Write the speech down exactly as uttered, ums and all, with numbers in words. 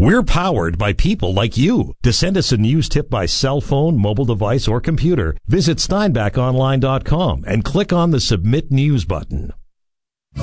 We're powered by people like you. To send us a news tip by cell phone, mobile device, or computer, visit steinbach online dot com and click on the Submit News button.